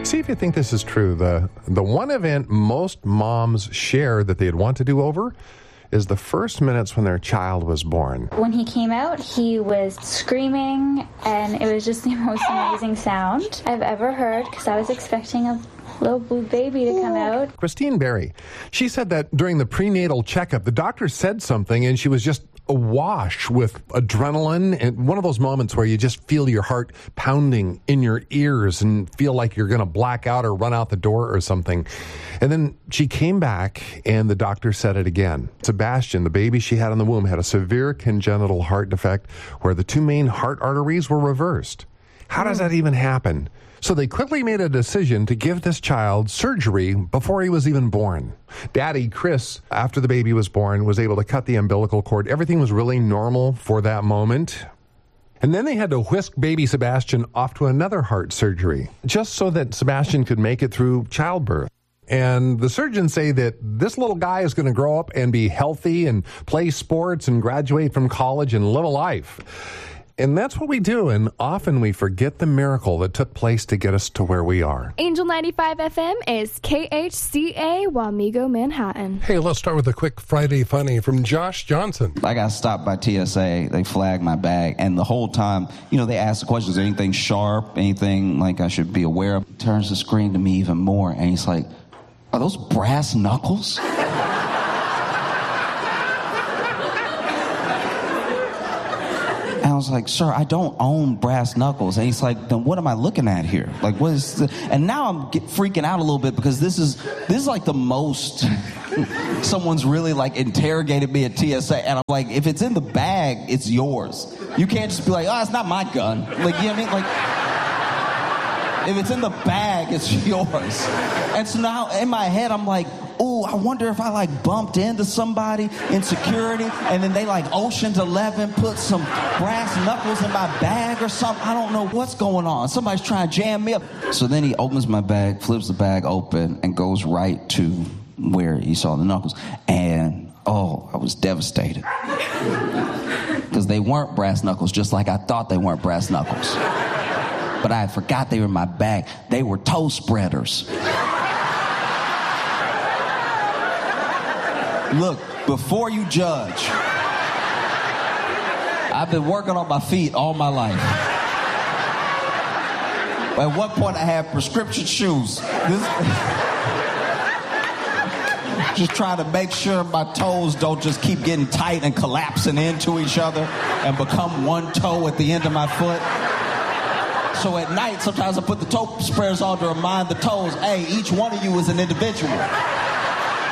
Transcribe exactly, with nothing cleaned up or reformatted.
See if you think this is true. The the one event most moms share that they'd want to do over is the first minutes when their child was born. When he came out, he was screaming, and it was just the most amazing sound I've ever heard, because I was expecting a little blue baby to come out. Christine Berry, she said that during the prenatal checkup, the doctor said something, and she was just awash with adrenaline, and one of those moments where you just feel your heart pounding in your ears and feel like you're going to black out or run out the door or something. And then she came back and the doctor said it again. Sebastian, the baby she had in the womb, had a severe congenital heart defect where the two main heart arteries were reversed. How does that even happen? So they quickly made a decision to give this child surgery before he was even born. Daddy, Chris, after the baby was born, was able to cut the umbilical cord. Everything was really normal for that moment. And then they had to whisk baby Sebastian off to another heart surgery, just so that Sebastian could make it through childbirth. And the surgeons say that this little guy is going to grow up and be healthy and play sports and graduate from college and live a life. And that's what we do, and often we forget the miracle that took place to get us to where we are. Angel ninety-five F M is K H C A, Wamego, Manhattan. Hey, let's start with a quick Friday Funny from Josh Johnson. I got stopped by T S A. They flagged my bag, and the whole time, you know, they asked the questions, anything sharp, anything like I should be aware of. He turns the screen to me even more, and he's like, are those brass knuckles? And I was like, sir, I don't own brass knuckles. And he's like, then what am I looking at here? Like, what is this? And now I'm get, freaking out a little bit because this is this is like the most someone's really like interrogated me at T S A. And I'm like, if it's in the bag, it's yours. You can't just be like, oh, it's not my gun. Like, you know what I mean? Like, if it's in the bag, it's yours. And so now in my head, I'm like, oh, I wonder if I like bumped into somebody in security and then they like Ocean's Eleven put some brass knuckles in my bag or something. I don't know what's going on. Somebody's trying to jam me up. So then he opens my bag, flips the bag open, and goes right to where he saw the knuckles. And oh, I was devastated. Because they weren't brass knuckles, just like I thought they weren't brass knuckles. But I forgot they were in my bag. They were toe spreaders. Look, before you judge, I've been working on my feet all my life. At one point, I had prescription shoes. This, just trying to make sure my toes don't just keep getting tight and collapsing into each other and become one toe at the end of my foot. So at night, sometimes I put the toe spreaders on to remind the toes, hey, each one of you is an individual.